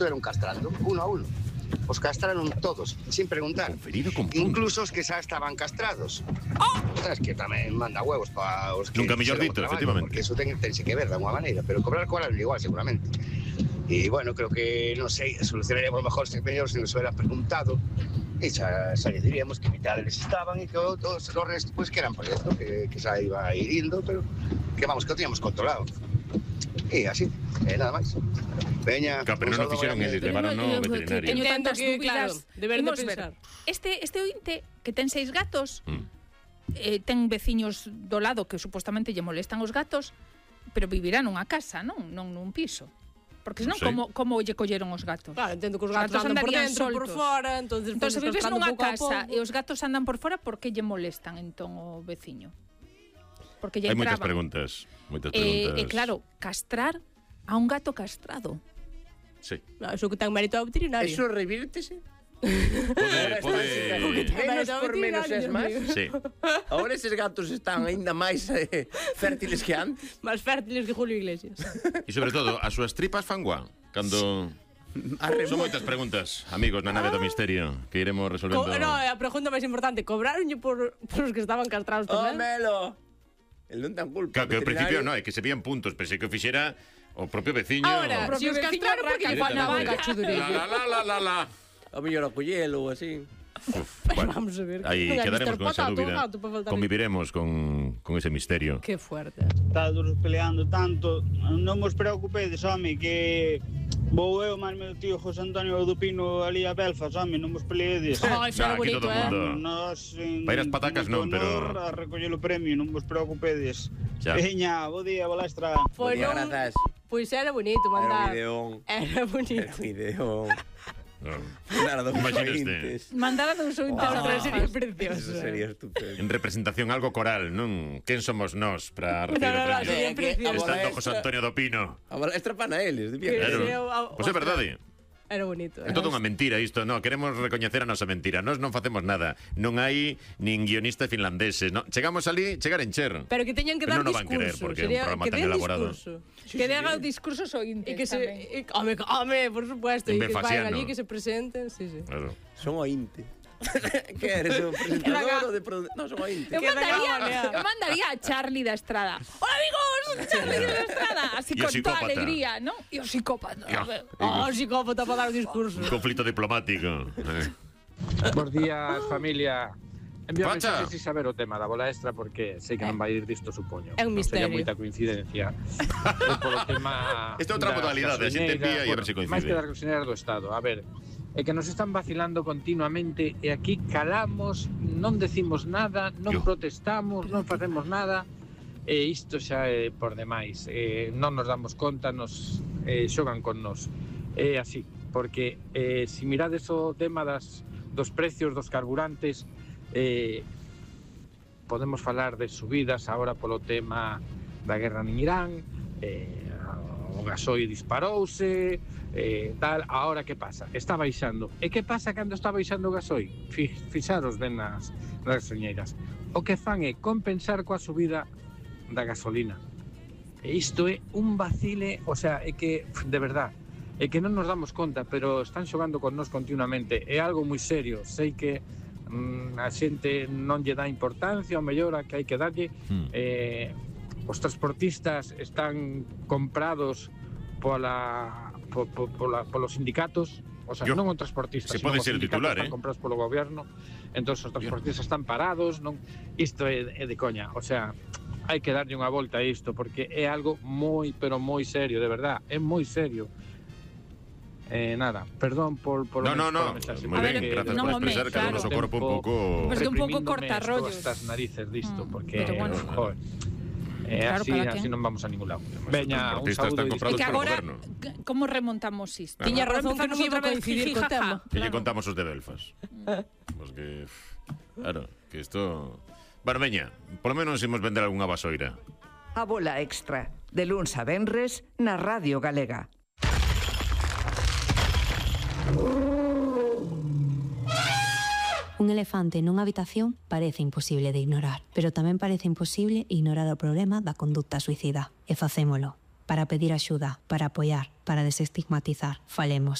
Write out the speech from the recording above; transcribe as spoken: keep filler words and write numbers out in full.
estuveron castrando, uno a uno. Os castraron todos, sin preguntar. Incluso os que xa estaban castrados. Oh! Es que tamén manda huevos para os que... Nunca mellor dito, efectivamente. Porque eso ten, tense que ver de alguna maneira, pero cobrar cobrarlo igual, seguramente. E, bueno, creo que, non sei, solucionaríamos mejor se mellor se nos hubiera preguntado e xa, xa lle diríamos que mitad deles estaban e que todos os restos, pues, que eran por esto, que, que xa iba a ir indo, pero que vamos, que lo teníamos controlado. E así, e nada máis. Veña, claro, pero non o fixeron eles, levaron no veterinario. Teño tantas dúbidas, deber de pensar. Este, este ointe que ten seis gatos, mm. eh, ten veciños do lado que supostamente lle molestan os gatos, pero vivirá nunha casa, non, non nun piso. Porque senón, como, como lle colleron os gatos? Claro, entendo que os gatos, gatos andan por dentro, soltos. Por fora, entonces, entón, se vives nunha casa e os gatos andan por fora, por que lle molestan entón o veciño? Porque lle hai entraban. moitas preguntas, moitas e, preguntas. E claro, castrar a un gato castrado. Sí. No, eso que ten mérito ao veterinario. Eso revírtese. Pode, pode... Menos por menos es máis. Sí. Ahora eses gatos están aínda máis eh, fértiles que antes. Máis fértiles que Julio Iglesias. E sobre todo, as súas tripas fan guán cando... Son moitas preguntas, amigos, na nave do misterio que iremos resolvendo. Co no, a pregunta máis importante, cobraronlle por, por os que estaban castrados tamén? Oh, Melo. El non ten culpa. Claro, que ao principio non, é que se vían puntos, pensei que o fixera o propio veciño. Ahora, o si os castraron porque fan a vaca. La la la la la. O mellor a collelo ou así. Uf, bueno, vamos a ver. Aí quedaremos con esa dúbida. Conviviremos con, con ese misterio. Que fuerte. Estamos peleando tanto. Non vos preocupedes, home, que vou eu máis meu tío José Antonio do Pino ali a Belfast, home, non vos peledes. Oh, eso é bonito, eh. Nos, en, para as patacas non, pero... a recoller o premio, non vos preocupedes. Xa. Veña, bo día, Balestra. Pois non... Grazas. Pois era bonito mandar. Era un videón. Era bonito. Era un videón. No. Mandar a dos ointes. Mandar a dos ointes oh, sería precioso. Eso sería estupendo. En representación algo coral, non? Quen somos nós para recibir no, no, o premio? no, Estando José Antonio do Pino. A balestra pana eles, de bien. Claro. Pois é verdade. Era bonito. É toda unha mentira isto, no, queremos recoñecer a nosa mentira. Nós non facemos nada. Non hai nin guionistas finlandeses, no. Chegamos ali, chegar en cher. Pero que teñan que dar non discurso. Non van querer, porque sería, é un programa que tan elaborado. Sí, que sí, haga o discurso ointes. E que se, e, home, home, por supuesto, e que vayan allí, que se presenten, sí, sí. Claro. Son ointe. Que eres, o presentador ou de produtor? Non, son ointe. Eu mandaría, eu mandaría a Charlie da Estrada. Hola, amigos, Charlie da Estrada. Así con toda alegría, ¿no? E o psicópata. Oh, o psicópata para dar o discurso. Un conflito diplomático. Bos días, familia. Envío a mensaje sin saber o tema da bola extra porque sei que non vai ir disto, supoño. É un misterio. Non sería moita coincidencia. Polo tema... Esta é outra modalidade, a xente envía e a ver se coincide. Máis que das gasolineras do Estado. A ver, é que nos están vacilando continuamente e aquí calamos, non decimos nada, non Yo. protestamos, non facemos nada e isto xa é por demais. Eh, non nos damos conta, nos eh, xogan con nos. É así, porque eh, se mirades o tema das, dos precios dos carburantes, eh, podemos falar de subidas agora polo tema da guerra en Irán, eh, o gasoil disparouse, eh, tal, ahora que pasa? Está baixando. E que pasa cando está baixando o gasoil? Fixaros ben nas, nas gasoliñeiras. O que fan é compensar coa subida da gasolina. E isto é un vacile, o sea, é que, de verdad, é que non nos damos conta, pero están xogando con nós continuamente. É algo moi serio. Sei que mm, a xente non lle dá importancia, ou mellor a que hai que darlle. Mm. Eh, os transportistas están comprados pola, po, po, pola, polos sindicatos, o sea, Yo, non os transportistas, se pode ser titular, están eh? comprados polo goberno, entón os transportistas Yo. están parados, non, isto é, é de coña, o sea, hai que darlle unha volta a isto, porque é algo moi, pero moi serio, de verdad, é moi serio. Eh, nada, perdón por, por no, no, no, moi ben, grazas por expresar que o noso corpo un pouco... Pues que un pouco corta rollos. Estas narices disto, porque, pero bueno, joder, Eh, claro, así, así non vamos a ningún lado. Veña, un saúdo. E que agora, como remontamos isto? Tiña razón que non iba a coincidir co tema. Que lle contamos os de Belfast. Pues que, claro, que isto... Bueno, veña, polo menos imos vender algunha vasoira. A bola extra, de luns a venres, na Radio Galega. Un elefante nunha habitación parece imposible de ignorar, pero tamén parece imposible ignorar o problema da conducta suicida. E facémolo. Para pedir axuda, para apoiar, para desestigmatizar. Falemos.